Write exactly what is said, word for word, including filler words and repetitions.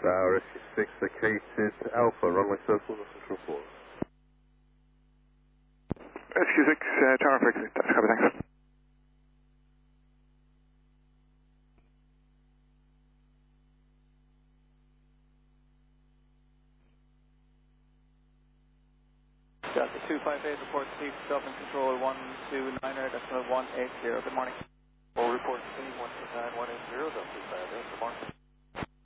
Tower Rescue six located Alpha, runway circle, control four. Rescue six, uh, Tower Frequency, that's copy, thanks. Got the two five eight, report Steve, Dublin controller one two niner, decimal one eight zero, good morning. Full report Steve, one two nine one eight zero, Dublin two five eight, good morning.